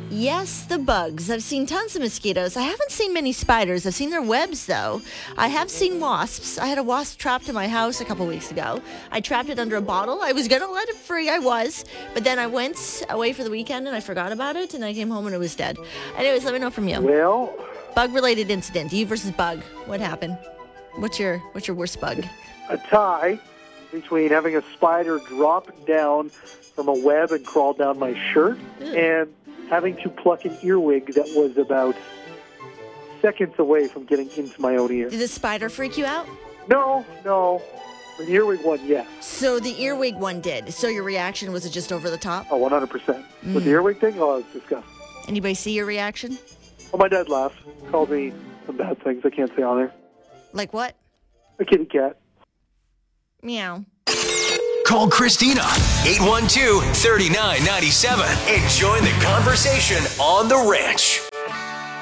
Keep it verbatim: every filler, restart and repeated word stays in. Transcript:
Yes, the bugs. I've seen tons of mosquitoes. I haven't seen many spiders. I've seen their webs, though. I have seen wasps. I had a wasp trapped in my house a couple weeks ago. I trapped it under a bottle. I was going to let it free. I was. But then I went away for the weekend, and I forgot about it, and I came home, and it was dead. Anyways, let me know from you. Well... Bug-related incident. You versus bug. What happened? What's your What's your worst bug? A tie between having a spider drop down from a web and crawl down my shirt Ew. and having to pluck an earwig that was about seconds away from getting into my own ear. Did the spider freak you out? No, no. The earwig one, yes. So the earwig one did. So your reaction, was it just over the top? Oh, one hundred percent. Mm. With the earwig thing, oh, it was disgusting. Anybody see your reaction? Oh, my dad laughed. Called me some bad things I can't say on there. Like what? A kitty cat. Meow. Call Christina, eight one two, three nine nine seven, and join the conversation on The Ranch.